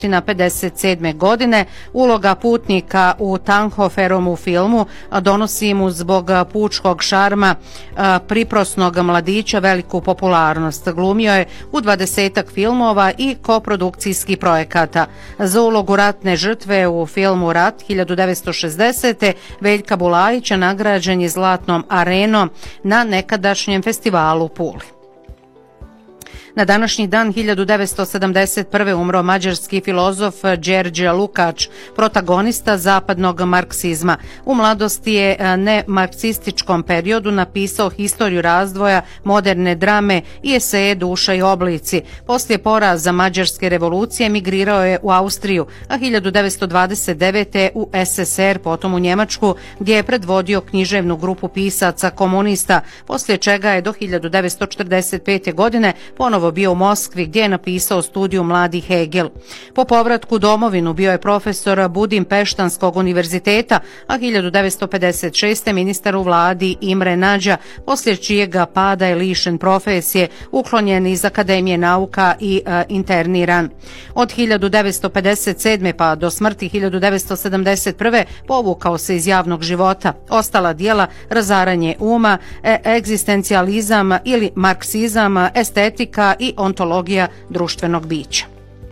1957. godine. Uloga putnika u Tannhoferovu filmu donosi mu zbog pučkog šarma priprosnog mladića veliku popularnost. Glumio je u 20-ak filmova i koprodukcijskih projekata. Za ulogu ratne žrtve u filmu Rat 1960. Veljka Bulajića nagrađen je Zlatnom arenom na nekadašnjem festivalu u Puli. Na današnji dan 1971. umro mađarski filozof Đerđe Lukács, protagonista zapadnog marksizma. U mladosti je nemarksističkom periodu napisao historiju razvoja moderne drame i eseje Duša i oblici. Poslije poraza mađarske revolucije emigrirao je u Austriju, a 1929. u SSR, potom u Njemačku, gdje je predvodio književnu grupu pisaca komunista, poslije čega je do 1945. godine ponovo bio u Moskvi, gdje je napisao studiju Mladi Hegel. Po povratku u domovinu bio je profesor Budimpeštanskog univerziteta, a 1956. ministar u vladi Imre Nađa, poslije čijega pada je lišen profesije, uklonjen iz Akademije nauka i interniran. Od 1957. pa do smrti 1971. povukao se iz javnog života. Ostala dijela Razaranje uma, egzistencijalizam ili marksizam, estetika i ontologija društvenog bića.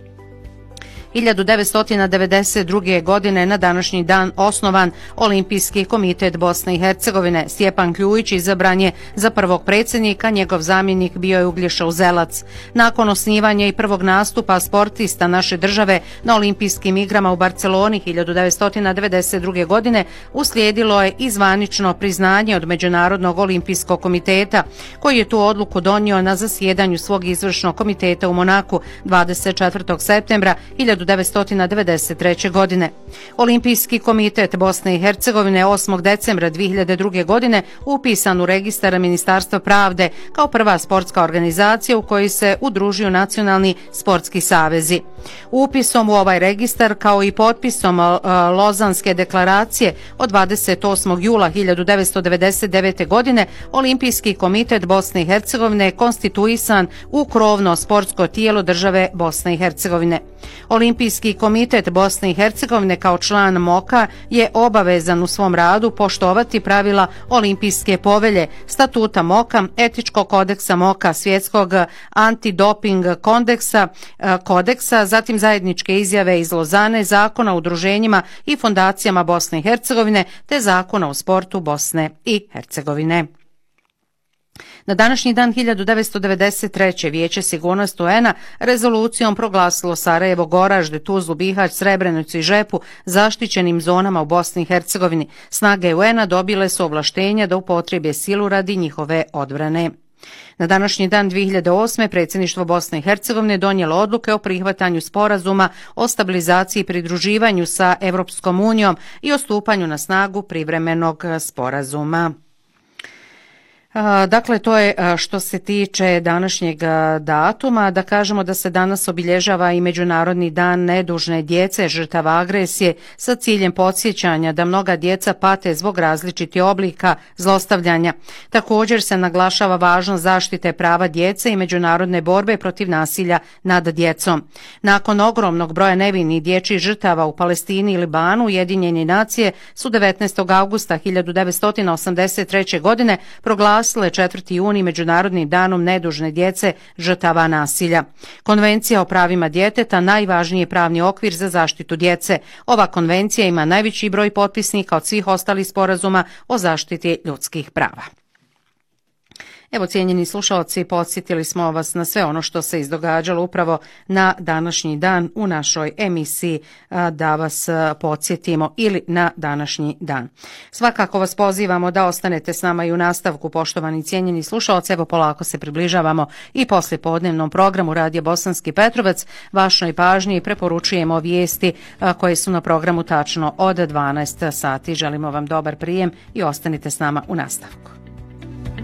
1992. godine na današnji dan osnovan Olimpijski komitet Bosne i Hercegovine. Stjepan Kljujić izabran je za prvog predsjednika, njegov zamjenik bio je Uglješa Uzelac. Nakon osnivanja i prvog nastupa sportista naše države na Olimpijskim igrama u Barceloni 1992. godine uslijedilo je i zvanično priznanje od Međunarodnog olimpijskog komiteta, koji je tu odluku donio na zasjedanju svog izvršnog komiteta u Monaku 24. septembra 1993. godine. Olimpijski komitet Bosne i Hercegovine 8. decembra 2002. godine upisan u registar Ministarstva pravde kao prva sportska organizacija u kojoj se udružuju nacionalni sportski savezi. Upisom u ovaj registar kao i potpisom Lozanske deklaracije od 28. jula 1999. godine Olimpijski komitet Bosne i Hercegovine je konstituisan u krovno sportsko tijelo države Bosne i Hercegovine. Olimpijski komitet Bosne i Hercegovine kao član MOK-a je obavezan u svom radu poštovati pravila Olimpijske povelje, statuta MOK-a, etičkog kodeksa MOK-a, svjetskog antidoping kodeksa, zatim zajedničke izjave iz Lozane, zakona o udruženjima i fondacijama Bosne i Hercegovine te zakona o sportu Bosne i Hercegovine. Na današnji dan 1993. Vijeće sigurnosti UN-a rezolucijom proglasilo Sarajevo, Goražde, Tuzlu, Bihać, Srebrenicu i Žepu zaštićenim zonama u Bosni i Hercegovini. Snage UN-a dobile su ovlaštenja da upotrijebe silu radi njihove odbrane. Na današnji dan 2008. predsjedništvo Bosne i Hercegovine donijelo odluke o prihvatanju sporazuma o stabilizaciji i pridruživanju sa Evropskom unijom i o stupanju na snagu privremenog sporazuma. Dakle, to je što se tiče današnjeg datuma. Da kažemo da se danas obilježava i Međunarodni dan nedužne djece žrtava agresije sa ciljem podsjećanja da mnoga djeca pate zbog različitih oblika zlostavljanja. Također se naglašava važnost zaštite prava djece i međunarodne borbe protiv nasilja nad djecom. Nakon ogromnog broja nevinih dječjih žrtava u Palestini i Libanu, Ujedinjene nacije su 19. augusta 1983. godine proglasile 4. juni Međunarodnim danom nedužne djece žrtava nasilja. Konvencija o pravima djeteta najvažniji je pravni okvir za zaštitu djece. Ova konvencija ima najveći broj potpisnika od svih ostalih sporazuma o zaštiti ljudskih prava. Evo, cijenjeni slušalci, podsjetili smo vas na sve ono što se izdogađalo upravo na današnji dan u našoj emisiji da vas podsjetimo ili na današnji dan. Svakako vas pozivamo da ostanete s nama i u nastavku, poštovani cijenjeni slušalci. Evo, polako se približavamo i poslijepodnevnom programu Radija Bosanski Petrovac. Vašoj pažnji preporučujemo vijesti koje su na programu tačno od 12 sati. Želimo vam dobar prijem i ostanite s nama u nastavku.